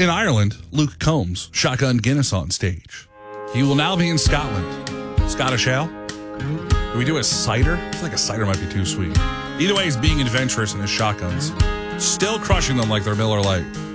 In Ireland, Luke Combs shotgunned Guinness on stage. He will now be in Scotland. Scottish ale? Do we do a cider? I feel like a cider might be too sweet. Either way, he's being adventurous in his shotguns. Still crushing them like they're Miller Lite.